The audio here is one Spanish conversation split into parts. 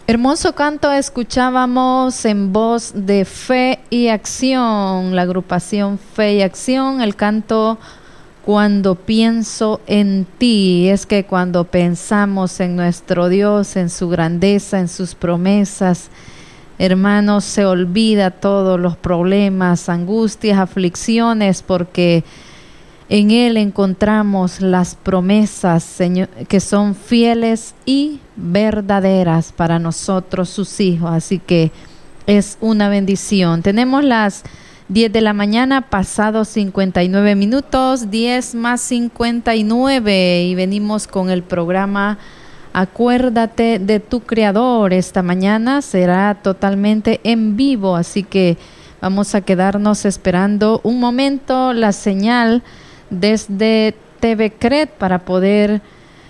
Hermoso canto escuchábamos en voz de Fe y Acción, la agrupación Fe y Acción, el canto Cuando pienso en ti. Es que cuando pensamos en nuestro Dios, en su grandeza, en sus promesas, hermanos, se olvida todos los problemas, angustias, aflicciones, porque en Él encontramos las promesas, Señor, que son fieles y verdaderas para nosotros, sus hijos. Así que es una bendición. Tenemos las 10 de la mañana, pasados 59 minutos, 10 más 59, y venimos con el programa Acuérdate de tu Creador. Esta mañana será totalmente en vivo, así que vamos a quedarnos esperando un momento la señal desde TV CRED para poder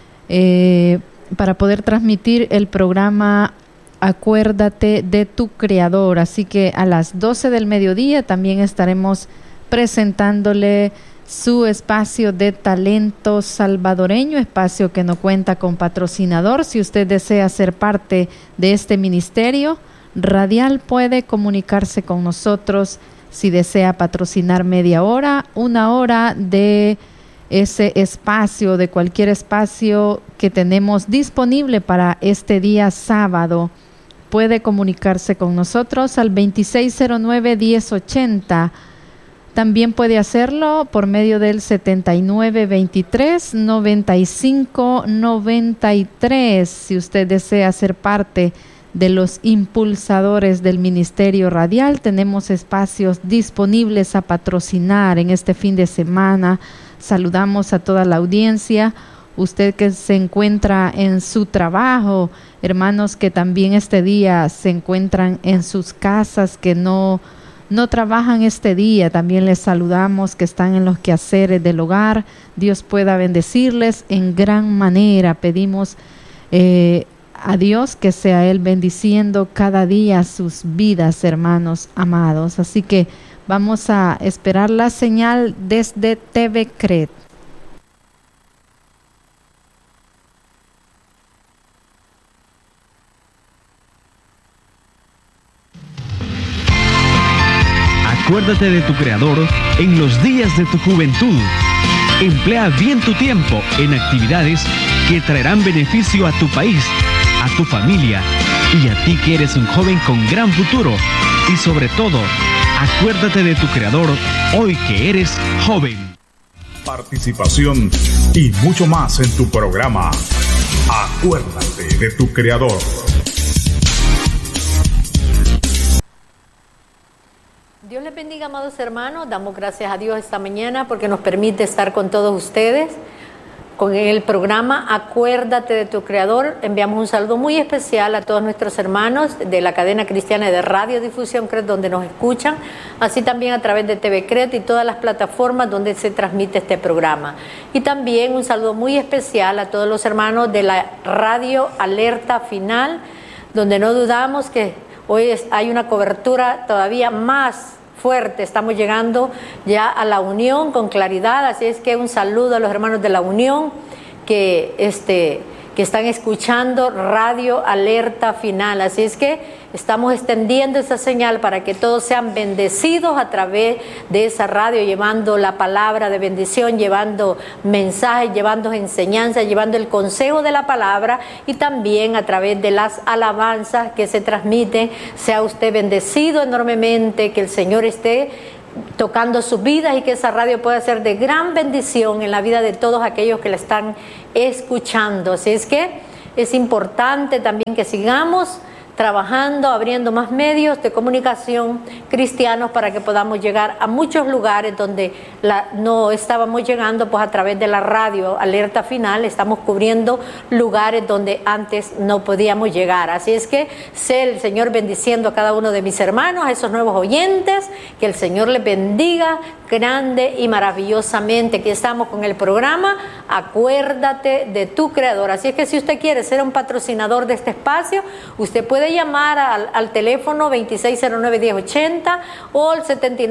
transmitir el programa Acuérdate de tu Creador. Así que a las 12 del mediodía también estaremos presentándole su espacio de talento salvadoreño, espacio que no cuenta con patrocinador. Si usted desea ser parte de este ministerio radial, puede comunicarse con nosotros. Si desea patrocinar media hora, una hora de ese espacio, de cualquier espacio que tenemos disponible para este día sábado, puede comunicarse con nosotros al 2609-1080. También puede hacerlo por medio del 7923-9593. Si usted desea ser parte de los impulsadores del Ministerio Radial, tenemos espacios disponibles a patrocinar en este fin de semana. Saludamos a toda la audiencia. Usted que se encuentra en su trabajo, hermanos que también este día se encuentran en sus casas, que no trabajan este día, también les saludamos, que están en los quehaceres del hogar. Dios pueda bendecirles en gran manera. Pedimos a Dios que sea Él bendiciendo cada día sus vidas, hermanos amados. Así que vamos a esperar la señal desde TV CRED. Acuérdate de tu Creador en los días de tu juventud. Emplea bien tu tiempo en actividades que traerán beneficio a tu país, a tu familia y a ti que eres un joven con gran futuro. Y sobre todo, acuérdate de tu Creador hoy que eres joven. Participación y mucho más en tu programa Acuérdate de tu Creador. Dios les bendiga, amados hermanos. Damos gracias a Dios esta mañana porque nos permite estar con todos ustedes con el programa Acuérdate de tu Creador. Enviamos un saludo muy especial a todos nuestros hermanos de la cadena cristiana de radiodifusión CRED, donde nos escuchan, así también a través de TV CRED y todas las plataformas donde se transmite este programa. Y también un saludo muy especial a todos los hermanos de la radio Alerta Final, donde no dudamos que hoy hay una cobertura todavía más fuerte. Estamos llegando ya a la Unión con claridad, así es que un saludo a los hermanos de la Unión que están escuchando Radio Alerta Final. Así es que estamos extendiendo esa señal para que todos sean bendecidos a través de esa radio, llevando la palabra de bendición, llevando mensajes, llevando enseñanzas, llevando el consejo de la palabra, y también a través de las alabanzas que se transmiten. Sea usted bendecido enormemente, que el Señor esté tocando sus vidas y que esa radio pueda ser de gran bendición en la vida de todos aquellos que la están escuchando. Así es que es importante también que sigamos trabajando, abriendo más medios de comunicación cristianos para que podamos llegar a muchos lugares donde no estábamos llegando, pues a través de la radio Alerta Final estamos cubriendo lugares donde antes no podíamos llegar. Así es que sé el Señor bendiciendo a cada uno de mis hermanos, a esos nuevos oyentes, que el Señor les bendiga grande y maravillosamente. Aquí estamos con el programa Acuérdate de tu Creador. Así es que si usted quiere ser un patrocinador de este espacio, usted puede puede llamar al teléfono 2609-1080 o al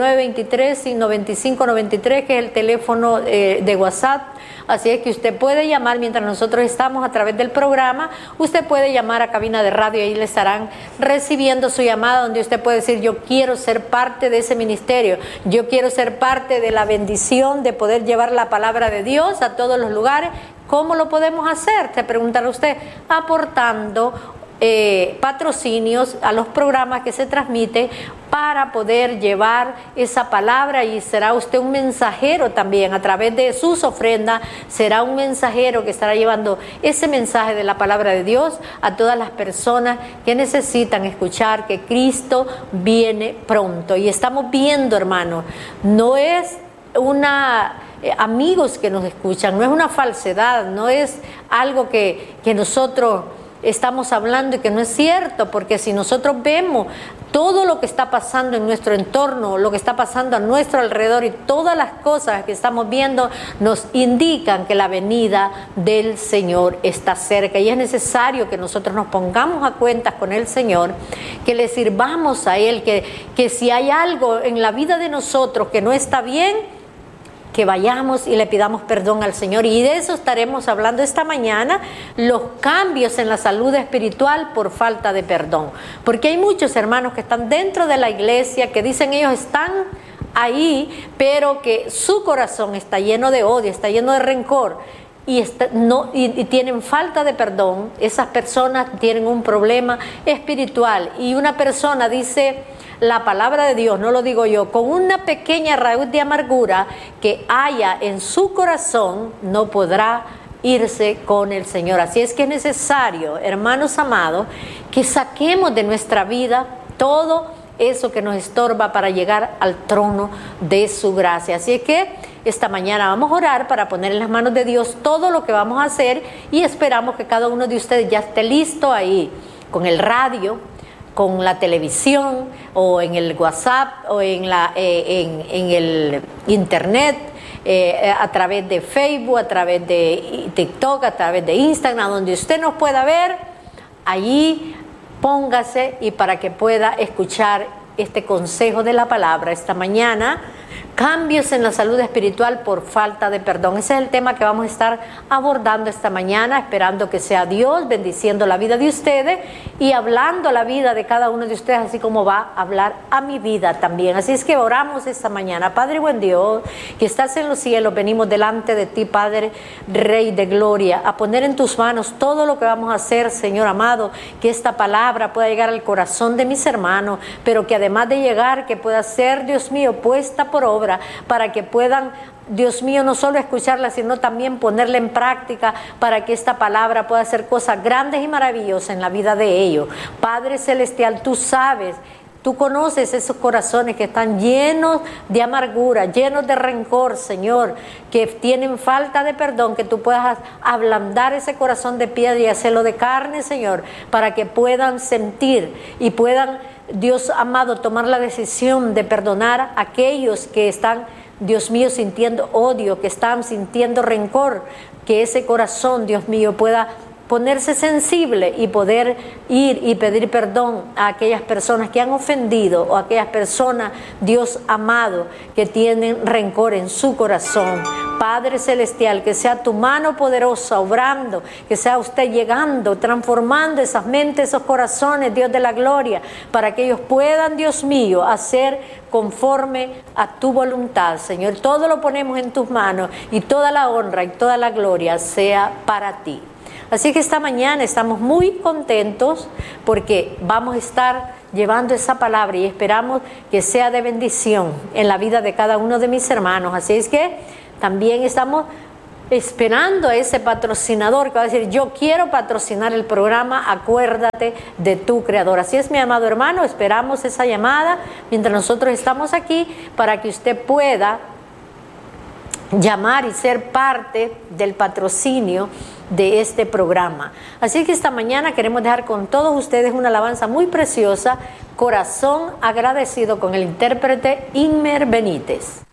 7923-9593, que es el teléfono de WhatsApp. Así es que usted puede llamar mientras nosotros estamos a través del programa. Usted puede llamar a cabina de radio y ahí le estarán recibiendo su llamada, donde usted puede decir: yo quiero ser parte de ese ministerio, yo quiero ser parte de la bendición de poder llevar la palabra de Dios a todos los lugares. ¿Cómo lo podemos hacer? Se preguntará usted. Aportando patrocinios a los programas que se transmiten para poder llevar esa palabra, y será usted un mensajero también a través de sus ofrendas. Será un mensajero que estará llevando ese mensaje de la palabra de Dios a todas las personas que necesitan escuchar que Cristo viene pronto. Y estamos viendo, hermanos, no es amigos que nos escuchan, no es una falsedad, no es algo que nosotros estamos hablando y que no es cierto, porque si nosotros vemos todo lo que está pasando en nuestro entorno, lo que está pasando a nuestro alrededor, y todas las cosas que estamos viendo nos indican que la venida del Señor está cerca, y es necesario que nosotros nos pongamos a cuentas con el Señor, que le sirvamos a Él, que si hay algo en la vida de nosotros que no está bien, que vayamos y le pidamos perdón al Señor. Y de eso estaremos hablando esta mañana, los cambios en la salud espiritual por falta de perdón. Porque hay muchos hermanos que están dentro de la iglesia, que dicen ellos están ahí, pero que su corazón está lleno de odio, está lleno de rencor, y tienen falta de perdón. Esas personas tienen un problema espiritual. Y una persona, dice la palabra de Dios, no lo digo yo, con una pequeña raíz de amargura que haya en su corazón, no podrá irse con el Señor. Así es que es necesario, hermanos amados, que saquemos de nuestra vida todo eso que nos estorba para llegar al trono de su gracia. Así es que esta mañana vamos a orar para poner en las manos de Dios todo lo que vamos a hacer, y esperamos que cada uno de ustedes ya esté listo ahí con el radio, con la televisión, o en el WhatsApp, o en el internet, a través de Facebook, a través de TikTok, a través de Instagram, donde usted nos pueda ver. Allí póngase, y para que pueda escuchar este consejo de la palabra esta mañana: cambios en la salud espiritual por falta de perdón. Ese es el tema que vamos a estar abordando esta mañana, esperando que sea Dios bendiciendo la vida de ustedes y hablando la vida de cada uno de ustedes, así como va a hablar a mi vida también. Así es que oramos esta mañana. Padre buen Dios, que estás en los cielos, venimos delante de ti, Padre, Rey de gloria, a poner en tus manos todo lo que vamos a hacer, Señor amado, que esta palabra pueda llegar al corazón de mis hermanos, pero que además de llegar, que pueda ser, Dios mío, puesta por obra, para que puedan, Dios mío, no solo escucharla, sino también ponerla en práctica, para que esta palabra pueda hacer cosas grandes y maravillosas en la vida de ellos. Padre celestial, tú sabes, tú conoces esos corazones que están llenos de amargura, llenos de rencor, Señor, que tienen falta de perdón, que tú puedas ablandar ese corazón de piedra y hacerlo de carne, Señor, para que puedan sentir y puedan, Dios amado, tomar la decisión de perdonar a aquellos que están, Dios mío, sintiendo odio, que están sintiendo rencor, que ese corazón, Dios mío, pueda ponerse sensible y poder ir y pedir perdón a aquellas personas que han ofendido, o a aquellas personas, Dios amado, que tienen rencor en su corazón. Padre celestial, que sea tu mano poderosa obrando, que sea usted llegando, transformando esas mentes, esos corazones, Dios de la gloria, para que ellos puedan, Dios mío, hacer conforme a tu voluntad, Señor. Todo lo ponemos en tus manos, y toda la honra y toda la gloria sea para ti. Así que esta mañana estamos muy contentos, porque vamos a estar llevando esa palabra, y esperamos que sea de bendición en la vida de cada uno de mis hermanos. Así es que también estamos esperando a ese patrocinador que va a decir: yo quiero patrocinar el programa, acuérdate de tu Creador. Así es, mi amado hermano, esperamos esa llamada mientras nosotros estamos aquí, para que usted pueda llamar y ser parte del patrocinio de este programa. Así que esta mañana queremos dejar con todos ustedes una alabanza muy preciosa, Corazón Agradecido, con el intérprete Inmer Benítez.